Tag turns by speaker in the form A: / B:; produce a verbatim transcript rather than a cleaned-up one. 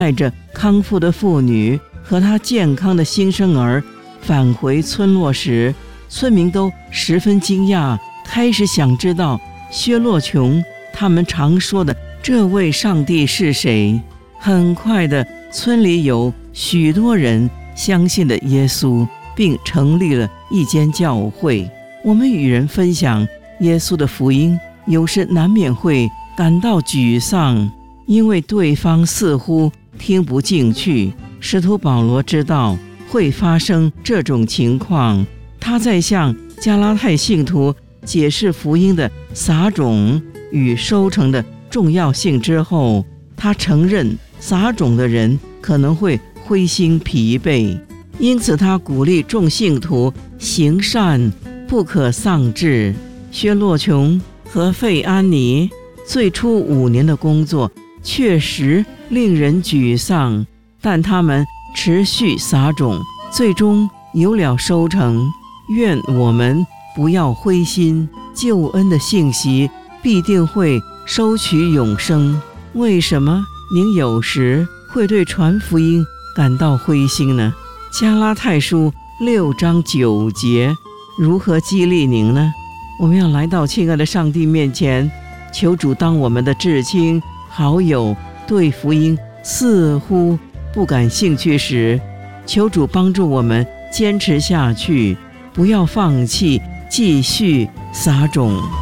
A: 带着康复的妇女和她健康的新生儿返回村落时，村民都十分惊讶，开始想知道薛洛琼他们常说的这位上帝是谁。很快的，村里有许多人相信了耶稣，并成立了一间教会。我们与人分享耶稣的福音，有时难免会感到沮丧，因为对方似乎听不进去。使徒保罗知道会发生这种情况，他在向加拉太信徒解释福音的撒种与收成的重要性之后，他承认撒种的人可能会灰心疲惫，因此他鼓励众信徒行善，不可丧志。薛洛琼和费安妮最初五年的工作确实令人沮丧，但他们持续撒种，最终有了收成。愿我们不要灰心，救恩的信息必定会收取永生。为什么您有时会对传福音感到灰心呢？加拉太书六章九节如何激励您呢？我们要来到亲爱的上帝面前，求主当我们的至亲好友对福音似乎不感兴趣时，求主帮助我们坚持下去，不要放弃，继续撒种。